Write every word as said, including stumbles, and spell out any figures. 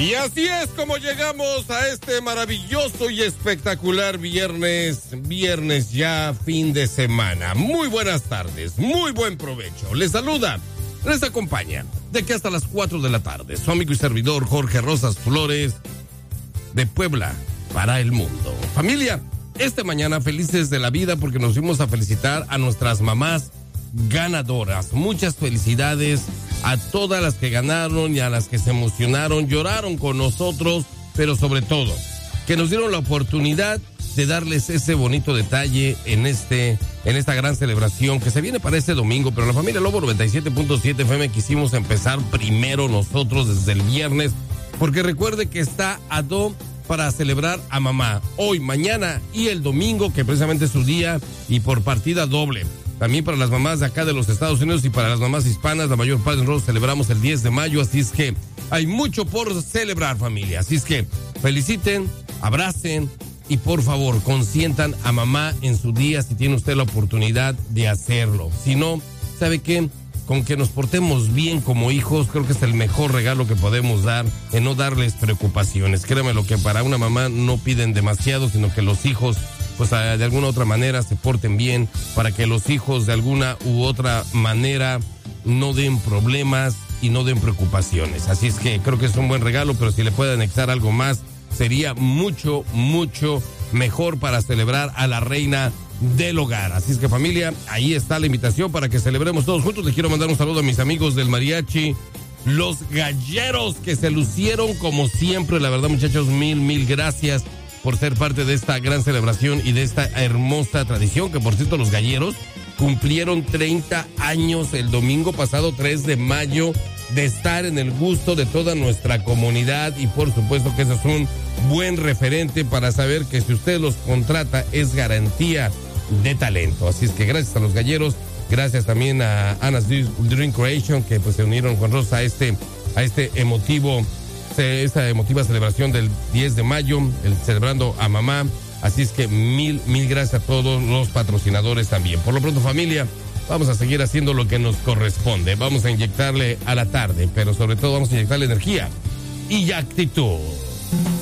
Y así es como llegamos a este maravilloso y espectacular viernes, viernes ya fin de semana. Muy buenas tardes, muy buen provecho. Les saluda, les acompaña de que hasta las cuatro de la tarde su amigo y servidor Jorge Rosas Flores de Puebla para el mundo. Familia, esta mañana felices de la vida porque nos fuimos a felicitar a nuestras mamás ganadoras. Muchas felicidades a todas las que ganaron y a las que se emocionaron, lloraron con nosotros, pero sobre todo, que nos dieron la oportunidad de darles ese bonito detalle en este, en esta gran celebración que se viene para este domingo. Pero la familia Lobo noventa y siete punto siete F M quisimos empezar primero nosotros desde el viernes, porque recuerde que está a do para celebrar a mamá hoy, mañana y el domingo, que precisamente es su día, y por partida doble. También para las mamás de acá de los Estados Unidos y para las mamás hispanas, la mayor parte de nosotros celebramos el diez de mayo, así es que hay mucho por celebrar, familia. Así es que feliciten, abracen y por favor consientan a mamá en su día si tiene usted la oportunidad de hacerlo. Si no, ¿sabe qué? Con que nos portemos bien como hijos, creo que es el mejor regalo que podemos dar, en no darles preocupaciones. Créeme lo que para una mamá no piden demasiado, sino que los hijos pues de alguna otra manera se porten bien, para que los hijos de alguna u otra manera no den problemas y no den preocupaciones. Así es que creo que es un buen regalo, pero si le puede anexar algo más, sería mucho, mucho mejor para celebrar a la reina del hogar. Así es que familia, ahí está la invitación para que celebremos todos juntos. Les quiero mandar un saludo a mis amigos del mariachi, los galleros, que se lucieron como siempre. La verdad, muchachos, mil, mil gracias por ser parte de esta gran celebración y de esta hermosa tradición, que por cierto los galleros cumplieron treinta años el domingo pasado, tres de mayo, de estar en el gusto de toda nuestra comunidad, y por supuesto que eso es un buen referente para saber que si usted los contrata es garantía de talento. Así es que gracias a los galleros, gracias también a Anna's Dream Creation, que pues se unieron con Rosa a este, a este emotivo esta emotiva celebración del diez de mayo, el celebrando a mamá. Así es que mil, mil gracias a todos los patrocinadores también. Por lo pronto, familia, vamos a seguir haciendo lo que nos corresponde. Vamos a inyectarle a la tarde, pero sobre todo vamos a inyectarle energía y actitud.